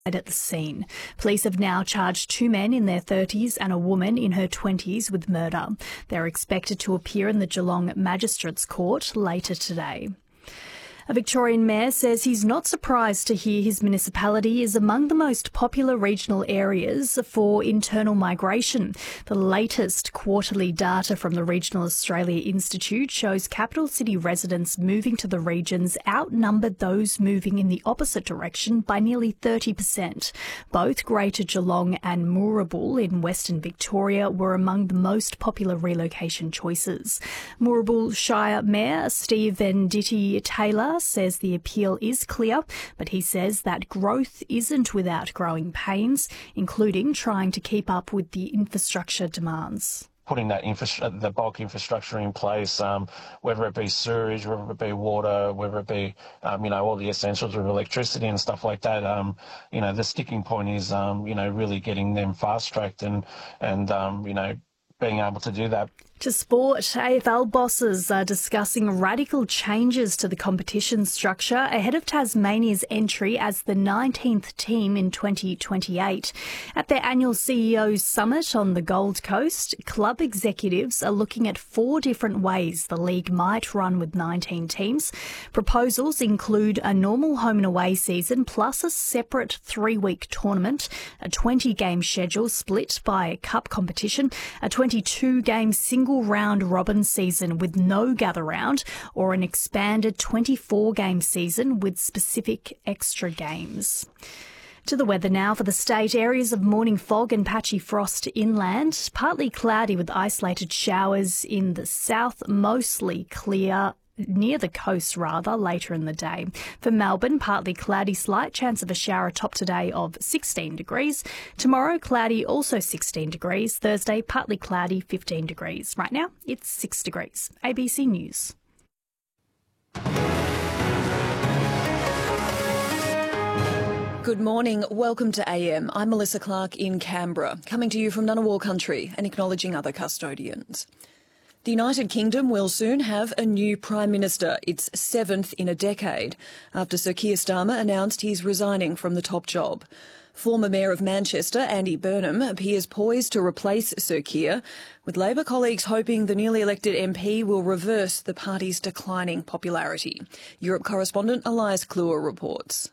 at the scene. Police have now charged 2 men in their 30s and a woman in her 20s with murder. They're expected to appear in the Geelong Magistrates Court later today. A Victorian mayor says he's not surprised to hear his municipality is among the most popular regional areas for internal migration. The latest quarterly data from the Regional Australia Institute shows capital city residents moving to the regions outnumbered those moving in the opposite direction by nearly 30%. Both Greater Geelong and Moorabool in Western Victoria were among the most popular relocation choices. Moorabool Shire Mayor Steve Venditti-Taylor says the appeal is clear, but he says that growth isn't without growing pains, including trying to keep up with the infrastructure demands. Putting that the bulk infrastructure in place, whether it be sewage, whether it be water, whether it be, all the essentials of electricity and stuff like that. The sticking point is, really getting them fast-tracked and being able to do that. To sport, AFL bosses are discussing radical changes to the competition structure ahead of Tasmania's entry as the 19th team in 2028. At their annual CEO's Summit on the Gold Coast, club executives are looking at 4 different ways the league might run with 19 teams. Proposals include a normal home and away season plus a separate 3-week tournament, a 20-game schedule split by cup competition, a 22-game single round robin season with no gather round, or an expanded 24-game season with specific extra games. To the weather now for the state. Areas of morning fog and patchy frost inland, partly cloudy with isolated showers in the south, mostly clear near the coast later in the day. For Melbourne, partly cloudy, slight chance of a shower atop today of 16 degrees. Tomorrow, cloudy, also 16 degrees. Thursday, partly cloudy, 15 degrees. Right now, it's 6 degrees. ABC News. Good morning. Welcome to AM. I'm Melissa Clark in Canberra, coming to you from Ngunnawal country and acknowledging other custodians. The United Kingdom will soon have a new Prime Minister, its 7th in a decade, after Sir Keir Starmer announced he's resigning from the top job. Former Mayor of Manchester, Andy Burnham, appears poised to replace Sir Keir, with Labor colleagues hoping the newly elected MP will reverse the party's declining popularity. Europe correspondent Elias Kluwer reports.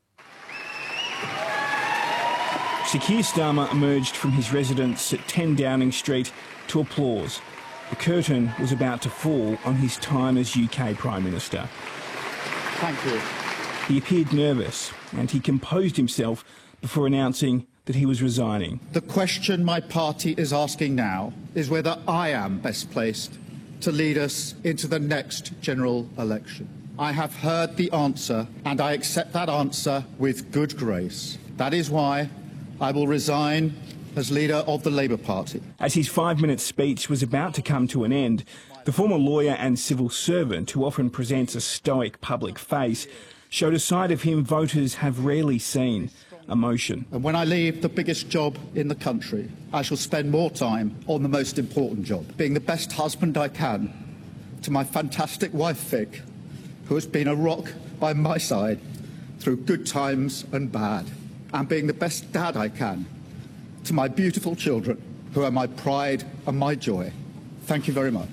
Sir Keir Starmer emerged from his residence at 10 Downing Street to applause. The curtain was about to fall on his time as UK Prime Minister. Thank you. He appeared nervous and he composed himself before announcing that he was resigning. The question my party is asking now is whether I am best placed to lead us into the next general election. I have heard the answer and I accept that answer with good grace. That is why I will resign as leader of the Labour Party. As his 5-minute speech was about to come to an end, the former lawyer and civil servant, who often presents a stoic public face, showed a side of him voters have rarely seen: emotion. And when I leave the biggest job in the country, I shall spend more time on the most important job, being the best husband I can to my fantastic wife Vic, who has been a rock by my side through good times and bad, and being the best dad I can to my beautiful children, who are my pride and my joy. Thank you very much.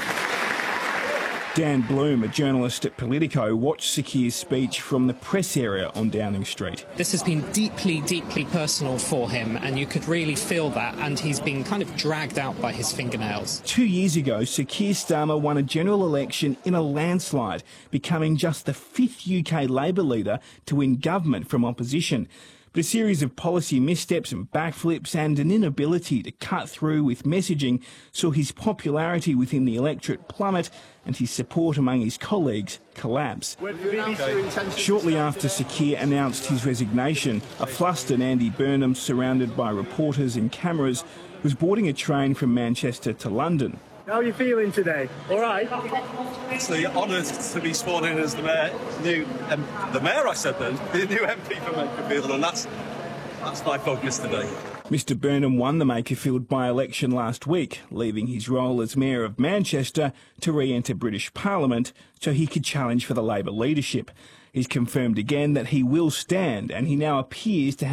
Dan Bloom, a journalist at Politico, watched Sir Keir's speech from the press area on Downing Street. This has been deeply, deeply personal for him, and you could really feel that, and he's been kind of dragged out by his fingernails. 2 years ago, Sir Keir Starmer won a general election in a landslide, becoming just the 5th UK Labor leader to win government from opposition. But a series of policy missteps and backflips and an inability to cut through with messaging saw his popularity within the electorate plummet and his support among his colleagues collapse. Shortly after Sir Keir announced his resignation, a flustered Andy Burnham, surrounded by reporters and cameras, was boarding a train from Manchester to London. How are you feeling today? All right? It's the honour to be sworn in as the mayor, the new MP for Makerfield, and that's my focus today. Mr Burnham won the Makerfield by-election last week, leaving his role as Mayor of Manchester to re-enter British Parliament so he could challenge for the Labor leadership. He's confirmed again that he will stand, and he now appears to have